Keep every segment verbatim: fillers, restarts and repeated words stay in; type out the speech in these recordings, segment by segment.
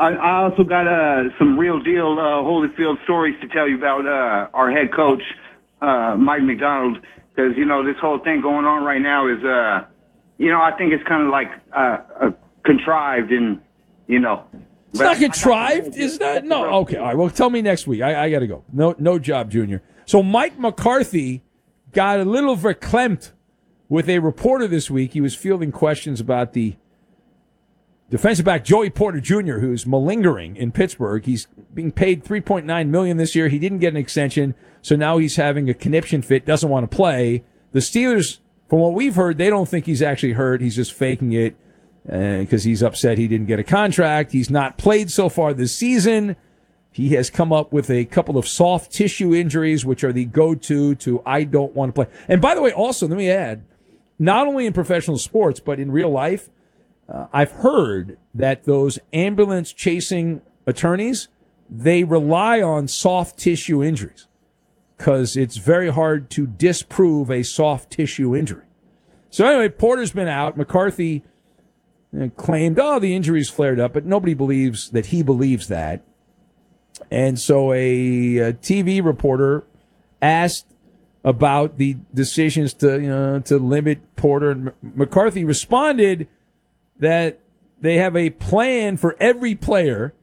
I, I also got uh, some real deal uh, Holyfield stories to tell you about uh, our head coach, uh, Mike McDonald, because, you know, this whole thing going on right now is, uh, you know, I think it's kind of like uh, uh, contrived and, you know. It's not contrived, is that? No, okay, all right. Well, tell me next week. I, I got to go. No, no job, Junior. So Mike McCarthy got a little verklempt with a reporter this week. He was fielding questions about the defensive back Joey Porter Junior, who's malingering in Pittsburgh. He's being paid three point nine million dollars this year. He didn't get an extension, so now he's having a conniption fit, doesn't want to play. The Steelers, from what we've heard, they don't think he's actually hurt. He's just faking it because uh, he's upset he didn't get a contract. He's not played so far this season. He has come up with a couple of soft tissue injuries, which are the go-to to I don't want to play. And by the way, also, let me add, not only in professional sports, but in real life, uh, I've heard that those ambulance-chasing attorneys, they rely on soft tissue injuries because it's very hard to disprove a soft tissue injury. So anyway, Porter's been out. McCarthy claimed, oh, the injury's flared up, but nobody believes that he believes that. And so a, a T V reporter asked about the decisions to, you know, to limit Porter, and M- McCarthy responded that they have a plan for every player.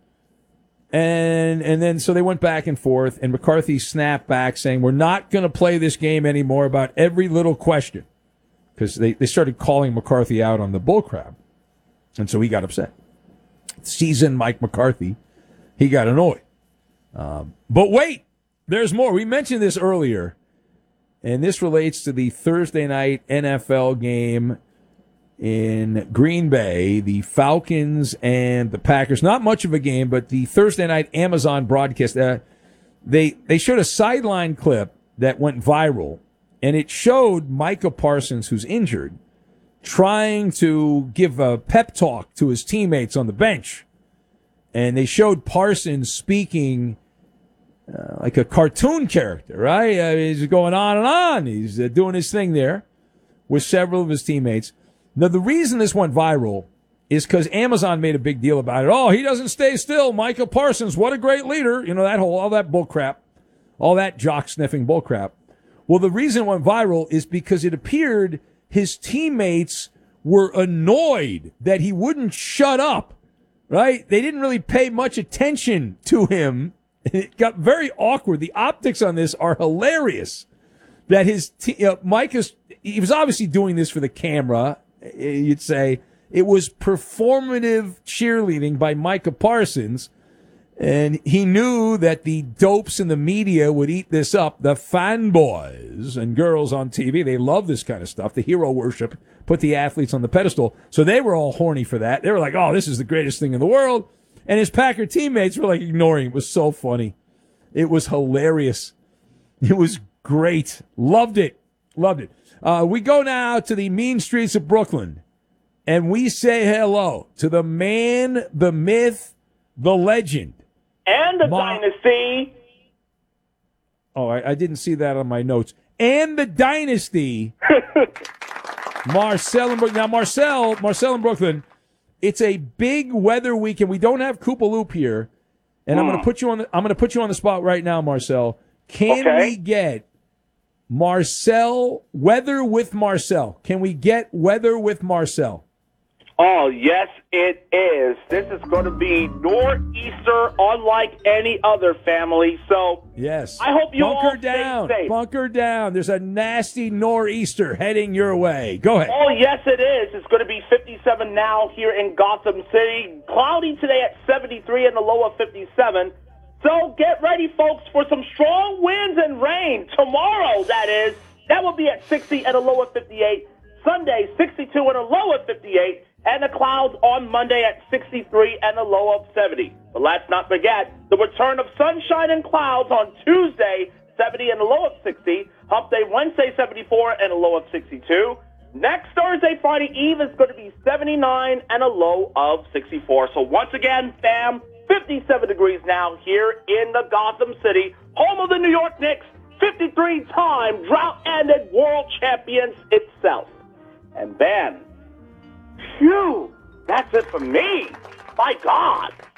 And and then so they went back and forth, and McCarthy snapped back saying, we're not going to play this game anymore about every little question, because they, they started calling McCarthy out on the bullcrap. And so he got upset. Seasoned Mike McCarthy, he got annoyed. Um, but wait, there's more. We mentioned this earlier, and this relates to the Thursday night N F L game in Green Bay, the Falcons and the Packers. Not much of a game, but the Thursday night Amazon broadcast, uh, they, they showed a sideline clip that went viral, and it showed Micah Parsons, who's injured, trying to give a pep talk to his teammates on the bench. And they showed Parsons speaking uh, like a cartoon character, right? Uh, he's going on and on. He's uh, doing his thing there with several of his teammates. Now, the reason this went viral is because Amazon made a big deal about it. Oh, he doesn't stay still. Micah Parsons, what a great leader. You know, that whole, all that bull crap, all that jock-sniffing bull crap. Well, the reason it went viral is because it appeared his teammates were annoyed that he wouldn't shut up, right? They didn't really pay much attention to him. It got very awkward. The optics on this are hilarious. That his te- uh, Mike is, he was obviously doing this for the camera. You'd say it was performative cheerleading by Micah Parsons. And he knew that the dopes in the media would eat this up. The fanboys and girls on T V, they love this kind of stuff. The hero worship, put the athletes on the pedestal. So they were all horny for that. They were like, oh, this is the greatest thing in the world. And his Packer teammates were like ignoring it. It was so funny. It was hilarious. It was great. Loved it. Loved it. Uh, we go now to the mean streets of Brooklyn. And we say hello to the man, the myth, the legend. And the Ma- dynasty. Oh, I, I didn't see that on my notes. And the dynasty. Marcel in Brooklyn. Now, Marcel, Marcel in Brooklyn, it's a big weather weekend. We don't have Koopa Loop here. And mm. I'm going to put you on the, I'm going to put you on the spot right now, Marcel. Can okay. we get Marcel, weather with Marcel? Can we get weather with Marcel? Oh, yes, it is. This is going to be nor'easter unlike any other family. So yes, I hope you Bunker all down. stay safe. Bunker down. There's a nasty nor'easter heading your way. Go ahead. Oh, yes, it is. It's going to be fifty-seven now here in Gotham City. Cloudy today at seventy-three and the low of fifty-seven. So get ready, folks, for some strong winds and rain. Tomorrow, that is. That will be at sixty and a low of fifty-eight. Sunday, sixty-two and a low of fifty-eight. And the clouds on Monday at sixty-three and a low of seventy. But let's not forget the return of sunshine and clouds on Tuesday, seventy and a low of sixty. Hump Day Wednesday, seventy-four and a low of sixty-two. Next Thursday, Friday Eve is going to be seventy-nine and a low of sixty-four. So once again, fam, fifty-seven degrees now here in the Gotham City, home of the New York Knicks, fifty-three-time drought-ended world champions itself. And Ben, phew, that's it for me. My God.